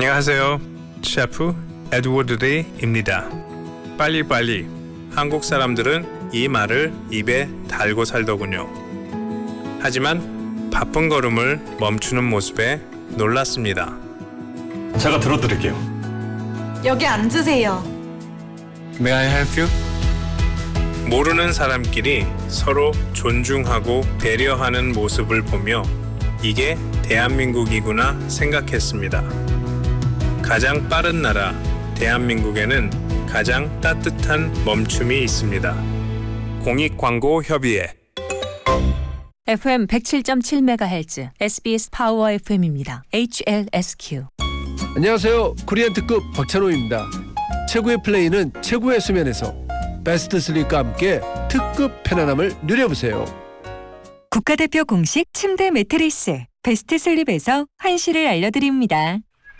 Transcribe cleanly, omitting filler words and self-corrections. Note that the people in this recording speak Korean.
안녕하세요. 셰프 에드워드 리입니다. 빨리빨리. 한국 사람들은 이 말을 입에 달고 살더군요. 하지만 바쁜 걸음을 멈추는 모습에 놀랐습니다. 제가 들어드릴게요. 여기 앉으세요. May I help you? 모르는 사람끼리 서로 존중하고 배려하는 모습을 보며 이게 대한민국이구나 생각했습니다. 가장 빠른 나라 대한민국에는 가장 따뜻한 멈춤이 있습니다. 공익광고협의회 FM 107.7MHz SBS 파워 FM입니다. HLSQ. 안녕하세요. 코리안 특급 박찬호입니다. 최고의 플레이는 최고의 수면에서 베스트 슬립과 함께 특급 편안함을 누려보세요. 국가대표 공식 침대 매트리스 베스트 슬립에서 환시를 알려드립니다.